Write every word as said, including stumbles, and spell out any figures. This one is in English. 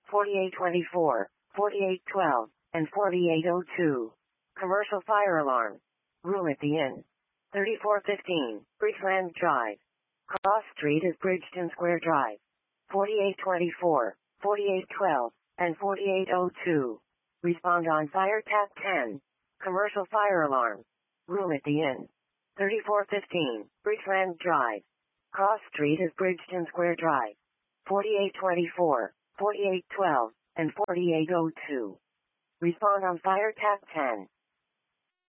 forty-eight twenty-four, forty-eight twelve, and forty-eight oh two. Commercial fire alarm. Room at the inn. thirty-four fifteen, Bridgeland Drive. Cross Street is Bridgeton Square Drive. forty-eight twenty-four, forty-eight twelve, and forty-eight oh two. Respond on fire tap ten. Commercial fire alarm. Room at the inn. thirty-four fifteen, Bridgeland Drive. Cross Street is Bridgeton Square Drive. forty-eight twenty-four, forty-eight twelve, and forty-eight oh two. Respond on fire tap ten.